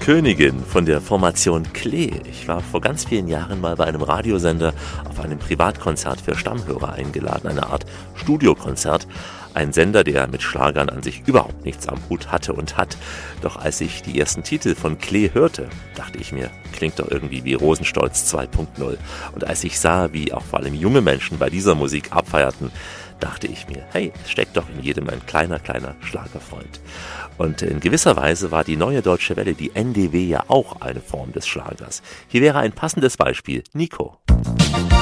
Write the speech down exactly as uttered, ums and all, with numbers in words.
Königin von der Formation Klee. Ich war vor ganz vielen Jahren mal bei einem Radiosender auf einem Privatkonzert für Stammhörer eingeladen, eine Art Studiokonzert. Ein Sender, der mit Schlagern an sich überhaupt nichts am Hut hatte und hat. Doch als ich die ersten Titel von Klee hörte, dachte ich mir, klingt doch irgendwie wie Rosenstolz zwei Punkt null. Und als ich sah, wie auch vor allem junge Menschen bei dieser Musik abfeierten, dachte ich mir, hey, es steckt doch in jedem ein kleiner, kleiner Schlagerfreund. Und in gewisser Weise war die Neue Deutsche Welle, die N D W, ja auch eine Form des Schlagers. Hier wäre ein passendes Beispiel, Nico.